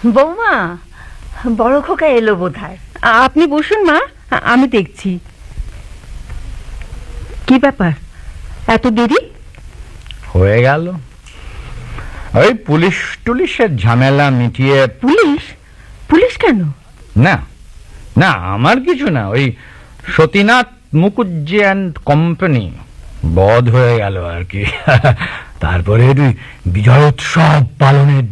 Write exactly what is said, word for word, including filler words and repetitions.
বৌমা, বড় খোকা এলো বোধহয়। আপনি বসুন মা, আমি দেখছি। কি ব্যাপার, এত দেরি হয়ে গেল? ওই পুলিশ টুলিশের ঝামেলা মিটিয়ে। পুলিশ? পুলিশ কেন? না না, আমার কিছু না, ওই সতীনাথ মুকুজ্জি অ্যান্ড কোম্পানি বধ হয়ে গেল আর কি। তারপরে বিজয়োৎসব পালনের